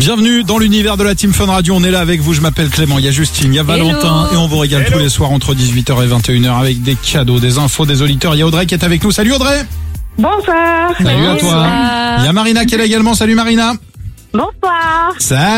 Bienvenue dans l'univers de la Team Fun Radio. On est là avec vous. Je m'appelle Clément. Il y a Justine, il y a Valentin. Et on vous régale tous les soirs entre 18h et 21h avec des cadeaux, des infos, des auditeurs. Il y a Audrey qui est avec nous. Salut Audrey. Bonsoir. Salut à toi. Il y a Marina qui est là également. Salut Marina. Bonsoir. Salut.